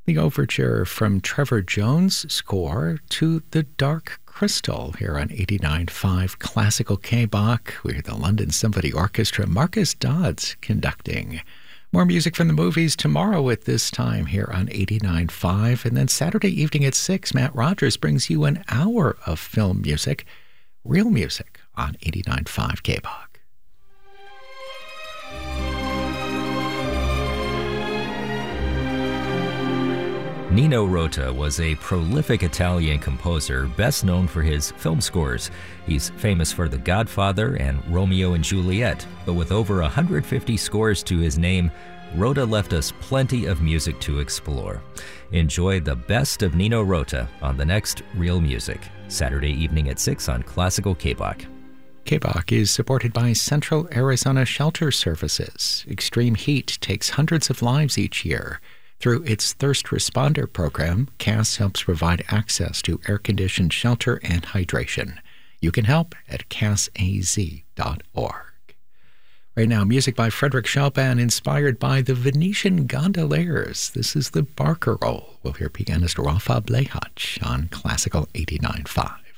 The overture from Trevor Jones' score to The Dark Crystal here on 89.5 Classical K-Bach. We hear the London Symphony Orchestra, Marcus Dodds conducting. More music from the movies tomorrow at this time here on 89.5. And then Saturday evening at 6, Matt Rogers brings you an hour of film music, real music on 89.5 K-Bach. Nino Rota was a prolific Italian composer best known for his film scores. He's famous for The Godfather and Romeo and Juliet, but with over 150 scores to his name, Rota left us plenty of music to explore. Enjoy the best of Nino Rota on the next Real Music, Saturday evening at 6 on Classical K-Bach. K-Bach is supported by Central Arizona Shelter Services. Extreme heat takes hundreds of lives each year. Through its Thirst Responder program, CAS helps provide access to air-conditioned shelter and hydration. You can help at casaz.org. Right now, music by Frédéric Chopin inspired by the Venetian gondoliers. This is the Barcarolle. We'll hear pianist Rafa Blechach on Classical 89.5.